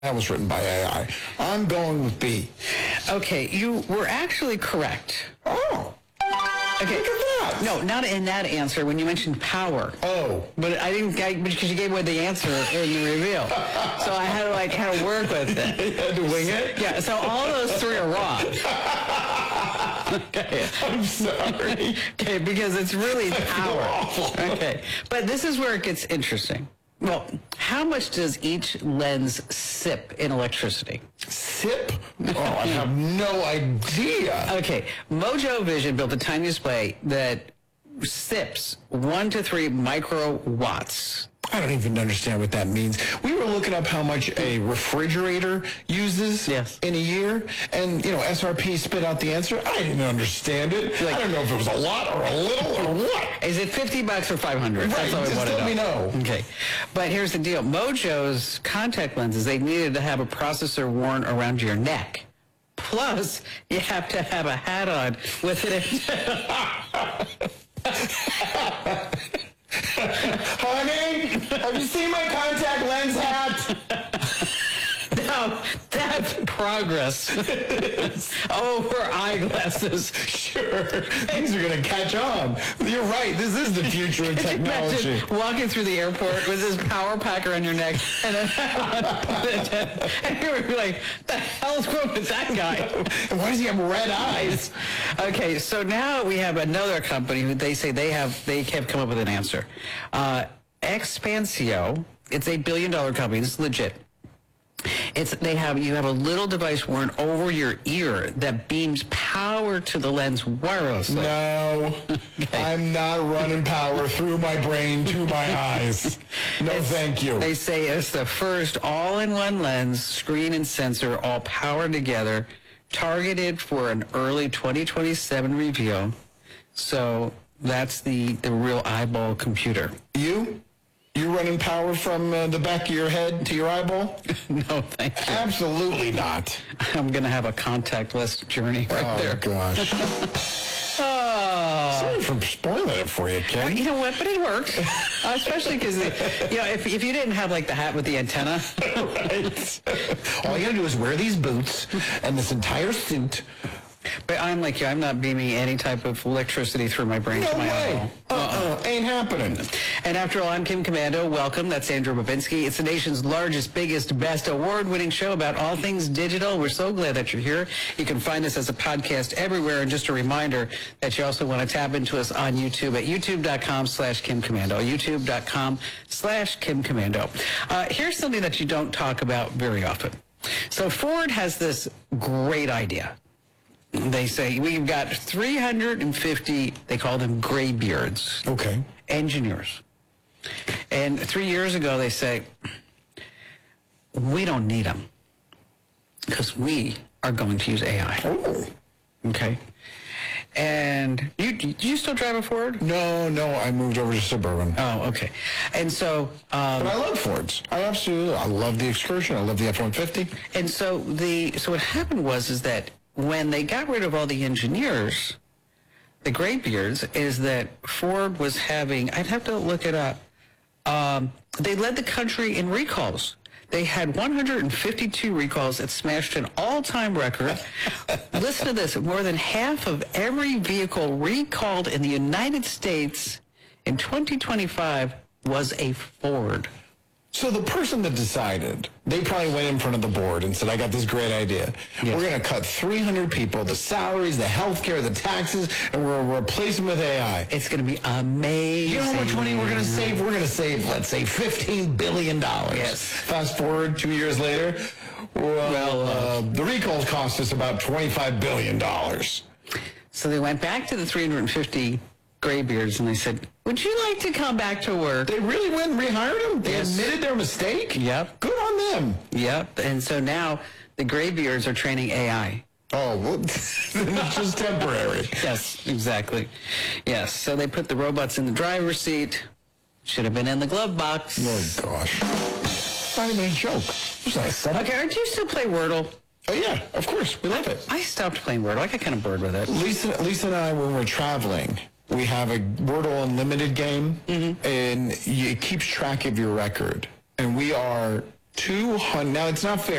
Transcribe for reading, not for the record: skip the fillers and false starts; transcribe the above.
That was written by AI. I'm going with B. Okay, you were actually correct. Oh. Okay. Look at that. No, not in that answer when you mentioned power. Oh. But I didn't, because you gave away the answer in the reveal. So I had to kind of work with it. You had to wing it? Yeah, so all those three are wrong. Okay. I'm sorry. Okay, because it's really power. Awful. Okay. But this is where it gets interesting. Well, how much does each lens sip in electricity? Sip? Oh, I have no idea. Okay, Mojo Vision built a tiny display that sips 1 to 3 microwatts. I don't even understand what that means. We were looking up how much a refrigerator uses in a year, and, SRP spit out the answer. I didn't understand it. I don't know if it was a lot or a little or what. Is it $50 or $500? Right, That's all I just want to let me know. Okay, but here's the deal. Mojo's contact lenses, they needed to have a processor worn around your neck. Plus, you have to have a hat on with it. Honey, have you seen my contact lens hat? Now, that's progress over eyeglasses. Sure. Things are going to catch on. You're right. This is the future of technology. Imagine walking through the airport with this power packer on your neck, and then and you were like, the hell's wrong with that guy? And why does he have red eyes? Okay, so now we have another company who they say they have come up with an answer. Expansio, it's $1 billion company. This is legit. You have a little device worn over your ear that beams power to the lens wirelessly. No, okay. I'm not running power through my brain to my eyes. No, thank you. They say it's the first all-in-one lens, screen and sensor, all powered together, targeted for an early 2027 reveal. So that's the real eyeball computer. You running power from the back of your head to your eyeball? No, thank you. Absolutely not. I'm going to have a contactless journey right there. Oh, gosh. Sorry for spoiling it for you, Ken. Well, you know what? But it works. Especially because, if you didn't have, the hat with the antenna. Right. All you got to do is wear these boots and this entire suit. But I'm like you. I'm not beaming any type of electricity through my brain to my eyeball. Ain't happening. And after all, I'm Kim Commando. Welcome. That's Andrew Babinski. It's the nation's largest, biggest, best award-winning show about all things digital. We're so glad that you're here. You can find us as a podcast everywhere. And just a reminder that you also want to tap into us on YouTube at youtube.com/Kim Commando. youtube.com/Kim Commando. Here's something that you don't talk about very often. So Ford has this great idea. They say we've got 350, they call them graybeards. Okay. Engineers. And 3 years ago, they say, we don't need them because we are going to use AI. Oh. Okay. And do you still drive a Ford? No, I moved over to Suburban. Oh, okay. And so... but I love Fords. I love the Excursion. I love the F-150. And so what happened was that when they got rid of all the engineers, the graybeards, is that Ford was having, I'd have to look it up, they led the country in recalls. They had 152 recalls. It smashed an all-time record. Listen to this. More than half of every vehicle recalled in the United States in 2025 was a Ford. So the person that decided, they probably went in front of the board and said, I got this great idea. Yes. We're going to cut 300 people, the salaries, the health care, the taxes, and we're going to replace them with AI. It's going to be amazing. You know how much money we're going to save? We're going to save, let's say, $15 billion. Yes. Fast forward 2 years later, the recalls cost us about $25 billion. So they went back to the 350 graybeards and they said, would you like to come back to work? They really went and rehired them? They admitted their mistake? Yep. Good on them. Yep. And so now the graybeards are training AI. Oh, well, it's just temporary. Yes, exactly. Yes. So they put the robots in the driver's seat. Should have been in the glove box. Oh, gosh. Not even a joke. Okay, aren't you still play Wordle? Oh, yeah, of course. We love it. I stopped playing Wordle. I got kind of bored with it. Lisa and I, when we're traveling, we have a Wordle Unlimited game, and it keeps track of your record. And we are 200. Now, it's not fair.